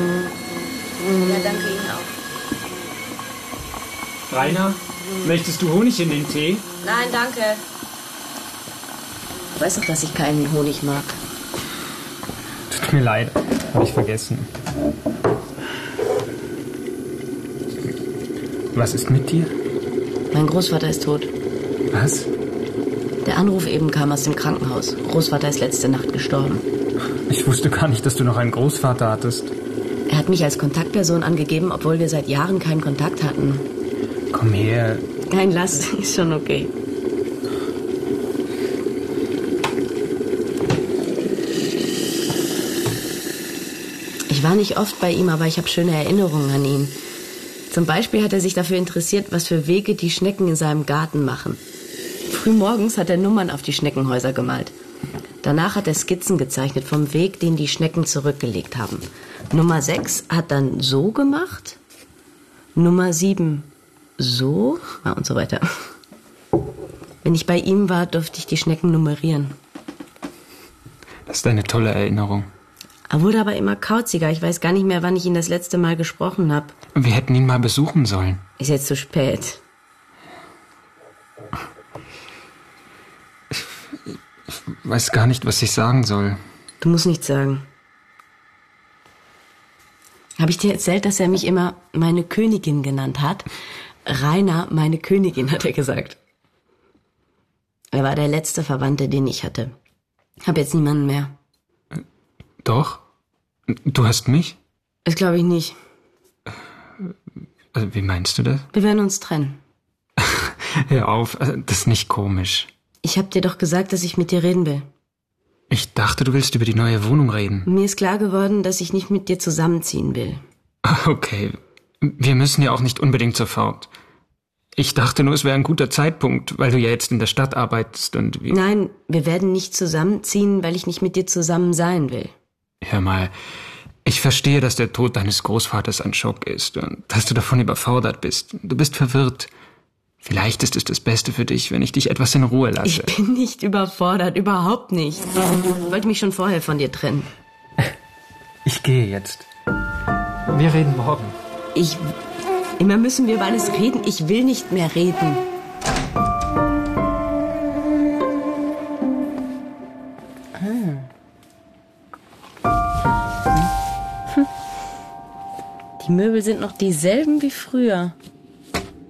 Ja, danke Ihnen auch. Rainer, möchtest du Honig in den Tee? Nein, danke. Du weißt doch, dass ich keinen Honig mag. Tut mir leid, habe ich vergessen. Was ist mit dir? Mein Großvater ist tot. Was? Der Anruf eben kam aus dem Krankenhaus. Großvater ist letzte Nacht gestorben. Ich wusste gar nicht, dass du noch einen Großvater hattest. Er hat mich als Kontaktperson angegeben, obwohl wir seit Jahren keinen Kontakt hatten. Komm her. Nein, lass, ist schon okay. Ich war nicht oft bei ihm, aber ich habe schöne Erinnerungen an ihn. Zum Beispiel hat er sich dafür interessiert, was für Wege die Schnecken in seinem Garten machen. Frühmorgens hat er Nummern auf die Schneckenhäuser gemalt. Danach hat er Skizzen gezeichnet vom Weg, den die Schnecken zurückgelegt haben. Nummer 6 hat dann so gemacht, Nummer 7 so und so weiter. Wenn ich bei ihm war, durfte ich die Schnecken nummerieren. Das ist eine tolle Erinnerung. Er wurde aber immer kauziger. Ich weiß gar nicht mehr, wann ich ihn das letzte Mal gesprochen habe. Wir hätten ihn mal besuchen sollen. Ist jetzt zu spät. Ich weiß gar nicht, was ich sagen soll. Du musst nichts sagen. Habe ich dir erzählt, dass er mich immer meine Königin genannt hat? Rainer, meine Königin, hat er gesagt. Er war der letzte Verwandte, den ich hatte. Hab jetzt niemanden mehr. Doch? Du hast mich? Das glaube ich nicht. Also, wie meinst du das? Wir werden uns trennen. Hör auf, das ist nicht komisch. Ich habe dir doch gesagt, dass ich mit dir reden will. Ich dachte, du willst über die neue Wohnung reden. Mir ist klar geworden, dass ich nicht mit dir zusammenziehen will. Okay, wir müssen ja auch nicht unbedingt sofort. Ich dachte nur, es wäre ein guter Zeitpunkt, weil du ja jetzt in der Stadt arbeitest und wie... Nein, wir werden nicht zusammenziehen, weil ich nicht mit dir zusammen sein will. Hör mal, ich verstehe, dass der Tod deines Großvaters ein Schock ist und dass du davon überfordert bist. Du bist verwirrt. Vielleicht ist es das Beste für dich, wenn ich dich etwas in Ruhe lasse. Ich bin nicht überfordert, überhaupt nicht. Ich wollte mich schon vorher von dir trennen. Ich gehe jetzt. Wir reden morgen. Immer müssen wir über alles reden. Ich will nicht mehr reden. Die Möbel sind noch dieselben wie früher.